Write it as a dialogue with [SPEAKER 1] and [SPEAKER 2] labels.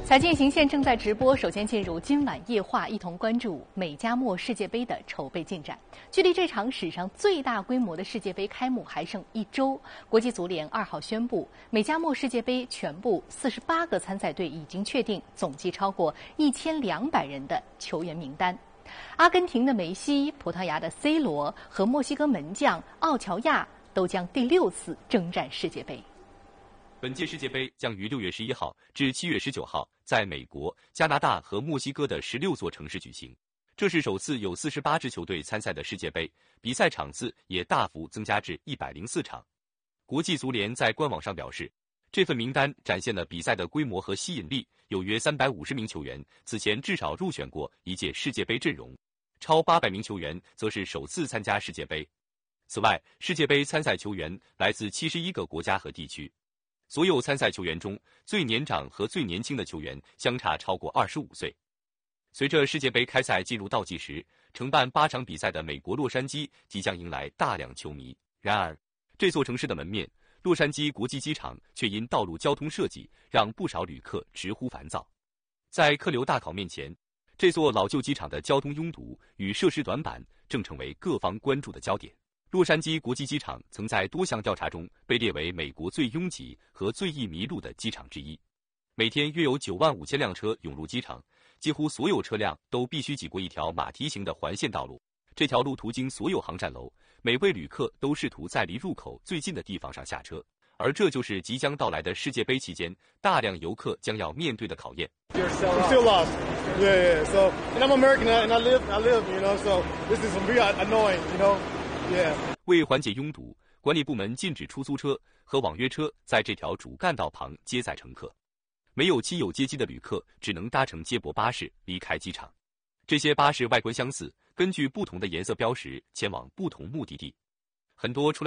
[SPEAKER 1] 财经行线正在直播，首先进入今晚夜话，一同关注美加墨世界杯的筹备进展。距离这场史上最大规模的世界杯开幕还剩1周，国际足联2号宣布，美加墨世界杯全部48个参赛队已经确定，总计超过1200人的球员名单。阿根廷的梅西、葡萄牙的 C 罗和墨西哥门将奥乔亚都将第6次征战世界杯。
[SPEAKER 2] 本届世界杯将于6月11号至7月19号在美国、加拿大和墨西哥的16座城市举行。这是首次有48支球队参赛的世界杯，比赛场次也大幅增加至104场。国际足联在官网上表示，这份名单展现了比赛的规模和吸引力，有约350名球员此前至少入选过一届世界杯阵容，超800名球员则是首次参加世界杯。此外，世界杯参赛球员来自71个国家和地区。所有参赛球员中，最年长和最年轻的球员相差超过25岁。随着世界杯开赛进入倒计时，承办8场比赛的美国洛杉矶即将迎来大量球迷。然而，这座城市的门面洛杉矶国际机场却因道路交通设计让不少旅客直呼烦躁。在客流大考面前，这座老旧机场的交通拥堵与设施短板正成为各方关注的焦点。洛杉矶国际机场曾在多项调查中被列为美国最拥挤和最易迷路的机场之一。每天约有95000辆车涌入机场，几乎所有车辆都必须挤过一条马蹄形的环线道路。这条路途经所有航站楼，每位旅客都试图在离入口最近的地方上下车。而这就是即将到来的世界杯期间，大量游客将要面对的考验。
[SPEAKER 3] You're still lost. Yeah. So, and I'm American, and I live, you know. So this is very annoying, you know. Yeah.
[SPEAKER 2] 为缓解拥堵，管理部门禁止出租车和网约车在这条主干道旁接载乘客。没有亲友接机的旅客只能搭乘接驳巴士离开机场。这些巴士外观相似，根据不同的颜色标识前往不同目的地。很多出来